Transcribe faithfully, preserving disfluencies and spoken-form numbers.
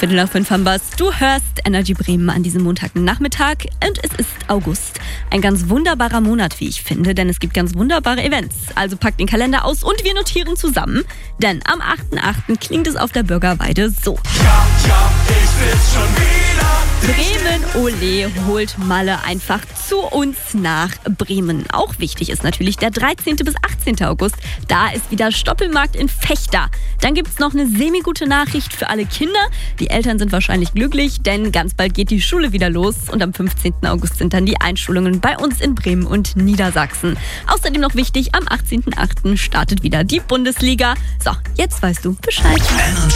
Viertel nach fünf haben wir's. Du hörst Energy Bremen an diesem Montagnachmittag und es ist August. Ein ganz wunderbarer Monat, wie ich finde, denn es gibt ganz wunderbare Events. Also packt den Kalender aus und wir notieren zusammen, denn am achten achten klingt es auf der Bürgerweide so. Ja, ja, ich will's schon wieder. Bremen Ole holt Malle einfach zu uns nach Bremen. Auch wichtig ist natürlich der dreizehnten bis achtzehnten August. Da ist wieder Stoppelmarkt in Vechta. Dann gibt's noch eine semi-gute Nachricht für alle Kinder. Die Eltern sind wahrscheinlich glücklich, denn ganz bald geht die Schule wieder los. Und am fünfzehnten August sind dann die Einschulungen bei uns in Bremen und Niedersachsen. Außerdem noch wichtig, am achtzehnten achten startet wieder die Bundesliga. So, jetzt weißt du Bescheid.